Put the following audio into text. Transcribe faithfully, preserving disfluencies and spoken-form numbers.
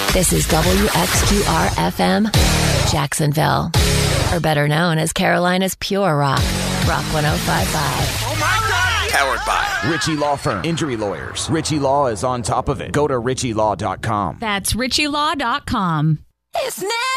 This is W X Q R F M, Jacksonville, or better known as Carolina's Pure Rock, Rock one oh five point five. Oh my God! Powered by Ritchie Law Firm. Injury lawyers. Ritchie Law is on top of it. Go to ritchie law dot com. That's ritchie law dot com. It's now.